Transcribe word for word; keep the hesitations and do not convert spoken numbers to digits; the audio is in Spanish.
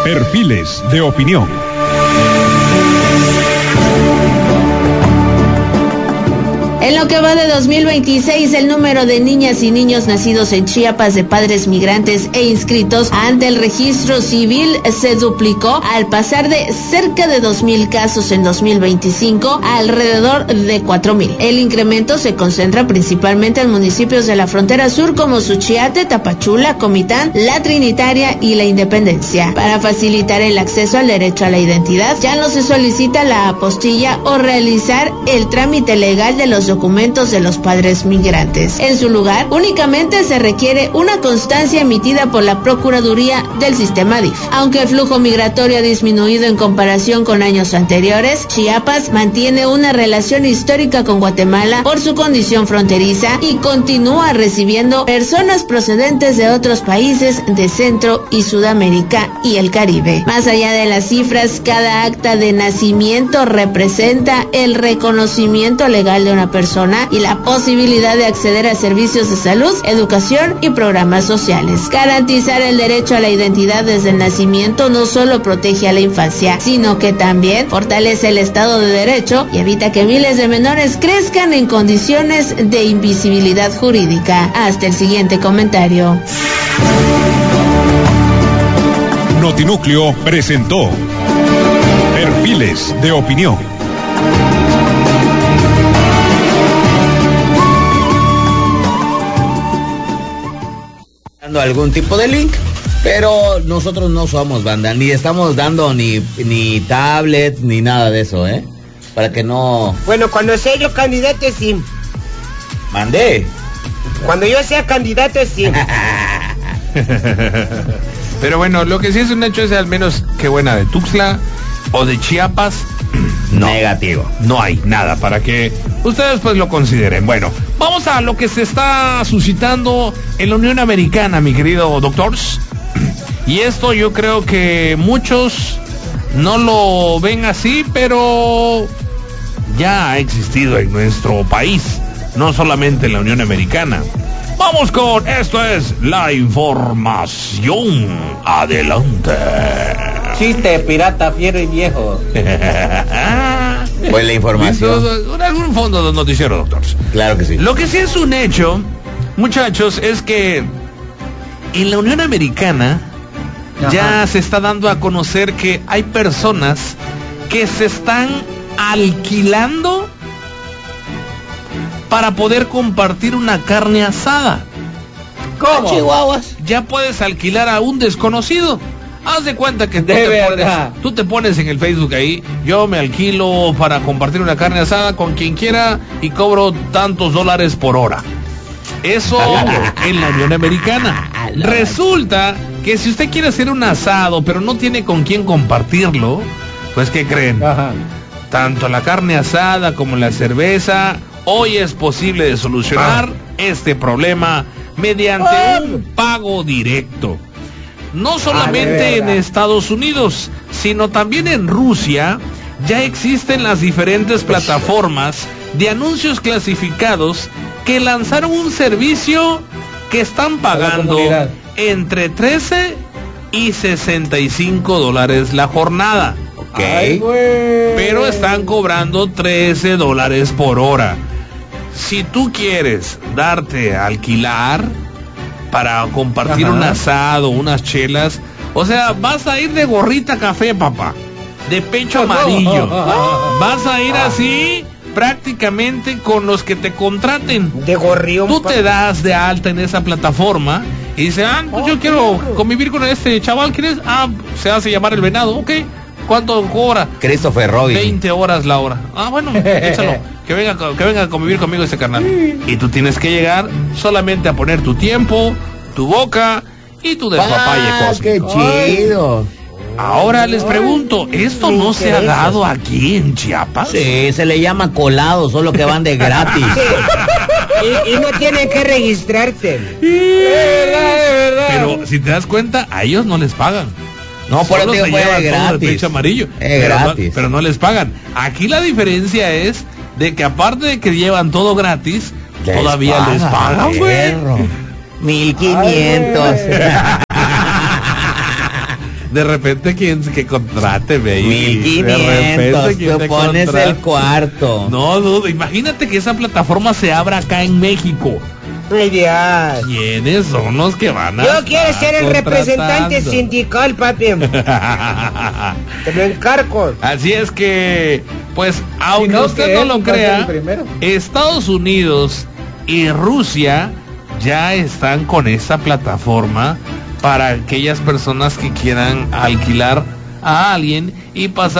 Perfiles de opinión. En lo que va de dos mil veintiséis, el número de niñas y niños nacidos en Chiapas de padres migrantes e inscritos ante el registro civil se duplicó al pasar de cerca de dos mil casos en dos mil veinticinco a alrededor de cuatro mil. El incremento se concentra principalmente en municipios de la frontera sur como Suchiate, Tapachula, Comitán, La Trinitaria y La Independencia. Para facilitar el acceso al derecho a la identidad, ya no se solicita la apostilla o realizar el trámite legal de los documentos de los padres migrantes. En su lugar, únicamente se requiere una constancia emitida por la Procuraduría del Sistema D I F. Aunque el flujo migratorio ha disminuido en comparación con años anteriores, Chiapas mantiene una relación histórica con Guatemala por su condición fronteriza y continúa recibiendo personas procedentes de otros países de Centro y Sudamérica y el Caribe. Más allá de las cifras, cada acta de nacimiento representa el reconocimiento legal de una persona y la posibilidad de acceder a servicios de salud, educación y programas sociales. Garantizar el derecho a la identidad desde el nacimiento no solo protege a la infancia, sino que también fortalece el Estado de Derecho y evita que miles de menores crezcan en condiciones de invisibilidad jurídica. Hasta el siguiente comentario. Notinúcleo presentó Perfiles de opinión. Algún tipo de link, pero nosotros no somos banda, ni estamos dando ni ni tablet ni nada de eso, ¿eh? Para que no. Bueno, cuando sea yo candidato sí. Mandé. Cuando yo sea candidato sí. Pero bueno, lo que sí es un hecho es al menos que buena de Tuxtla o de Chiapas. No, negativo. No hay nada para que ustedes pues lo consideren. Bueno, vamos a lo que se está suscitando en la Unión Americana, mi querido doctors. Y esto yo creo que muchos no lo ven así, pero ya ha existido en nuestro país, no solamente en la Unión Americana. Vamos con esto es la información. Adelante. Chiste, pirata, fiero y viejo. Pues la información. En algún fondo de noticiero, doctores. Claro que sí. Lo que sí es un hecho, muchachos, es que en la Unión Americana Ajá. ya se está dando a conocer que hay personas que se están alquilando para poder compartir una carne asada. ¿Cómo? Chihuahuas. Ya puedes alquilar a un desconocido. Haz de cuenta que tú de te, verdad. pones, tú te pones en el Facebook ahí, yo me alquilo para compartir una carne asada con quien quiera y cobro tantos dólares por hora. Eso en la Unión Americana. Resulta que si usted quiere hacer un asado, pero no tiene con quién compartirlo, pues ¿qué creen? Ajá. Tanto la carne asada como la cerveza, hoy es posible de solucionar ah. este problema mediante ah. un pago directo. No solamente en Estados Unidos, sino también en Rusia, ya existen las diferentes plataformas de anuncios clasificados que lanzaron un servicio que están pagando entre trece y sesenta y cinco dólares la jornada. Ok. Ay, pero están cobrando trece dólares por hora. Si tú quieres darte a alquilar para compartir Ajá. un asado, unas chelas, o sea, vas a ir de gorrita café, papá, de pecho amarillo, vas a ir así prácticamente con los que te contraten. De gorrión. Tú te das de alta en esa plataforma y dices, ah, pues yo quiero convivir con este chaval, ¿quieres? Ah, se hace llamar el venado, ok. ¿Cuánto cobra? Christopher Robin. veinte horas la hora. Ah, bueno, échalo. Que venga, que venga a convivir conmigo ese carnal. Y tú tienes que llegar solamente a poner tu tiempo, tu boca y tu despapalle ah, cósmico. ¡Qué chido! Ahora les pregunto, ¿esto no se ha dado aquí en Chiapas? Sí, se le llama colado, solo que van de gratis. y, y no tienen que registrarse. Es verdad, es verdad. Pero si te das cuenta, a ellos no les pagan. No, por eso digo, fue gratis. De pecho amarillo, es pero gratis. No, pero no les pagan. Aquí la diferencia es de que aparte de que llevan todo gratis, les todavía paga, les pagan, güey. Mil quinientos. De repente quien que contrate, baby. mil quinientos, te pones contrate. El cuarto. No dudo, imagínate que esa plataforma se abra acá en México. Ay, Dios. ¿Quiénes son los que van a Yo quiero ser el representante sindical, papi. Te lo encargo. Así es que, pues, aunque si no, usted no lo crea, Estados Unidos y Rusia ya están con esta plataforma para aquellas personas que quieran alquilar a alguien y pasar